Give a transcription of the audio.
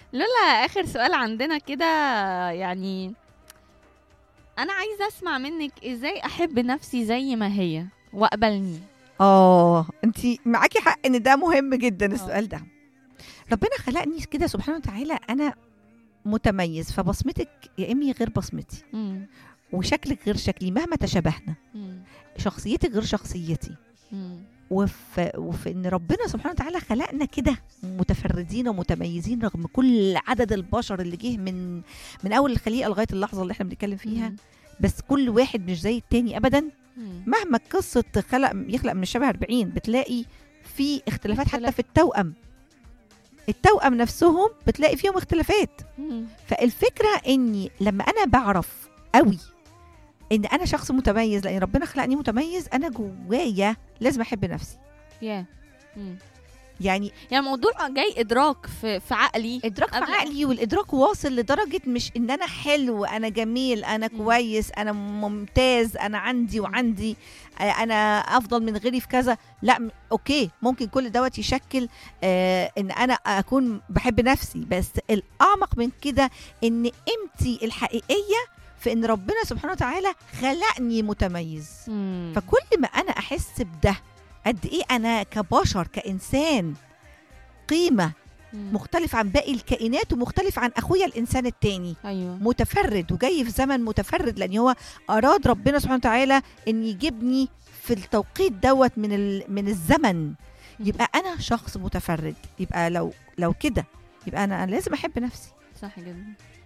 لولا اخر سؤال عندنا كده، يعني انا عايزه اسمع منك ازاي احب نفسي زي ما هي واقبلني. انتي معاكي حق ان ده مهم جدا اه. السؤال ده. ربنا خلقني كده سبحانه وتعالى، انا متميز، فبصمتك يا امي غير بصمتي، مم. وشكلك غير شكلي مهما تشابهنا، مم. شخصيتك غير شخصيتي. مم. وفي ان ربنا سبحانه وتعالى خلقنا كده متفردين ومتميزين رغم كل عدد البشر اللي جه من اول الخليقه لغايه اللحظه اللي احنا بنتكلم فيها. مم. بس كل واحد مش زي التاني ابدا. مم. مهما قصه يخلق من الشبه 40 بتلاقي في اختلافات، حتى اختلاف. في التوأم نفسهم بتلاقي فيهم اختلافات. مم. فالفكره اني لما انا بعرف قوي ان انا شخص متميز لان ربنا خلقني متميز، انا جوايا لازم احب نفسي. يا مم. يعني يعني الموضوع جاي ادراك في عقلي. ادراك في قبل. عقلي، والادراك واصل لدرجه مش ان انا حلو، انا جميل، انا مم. كويس، انا ممتاز، انا عندي مم. وعندي، انا افضل من غيري في كذا. لا اوكي، ممكن كل دوت يشكل ان انا اكون بحب نفسي، بس الاعمق من كده ان قيمتي الحقيقيه في ان ربنا سبحانه وتعالى خلقني متميز. مم. فكل ما انا احس بده، قد ايه انا كبشر كانسان قيمه مم. مختلف عن باقي الكائنات، ومختلف عن اخويا الانسان التاني، ايوه. متفرد وجاي في زمن متفرد، لان هو اراد ربنا سبحانه وتعالى ان يجيبني في التوقيت دوت من الزمن. مم. يبقى انا شخص متفرد، يبقى لو كده يبقى انا لازم احب نفسي. صح جدا.